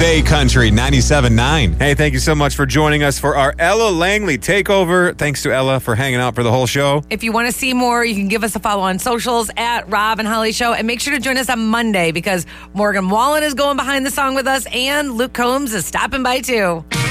Bay Country 97.9. Hey, thank you so much for joining us for our Ella Langley takeover. Thanks to Ella for hanging out for the whole show. If you want to see more, you can give us a follow on socials at Rob and Holly Show. And make sure to join us on Monday because Morgan Wallen is going behind the song with us and Luke Combs is stopping by too.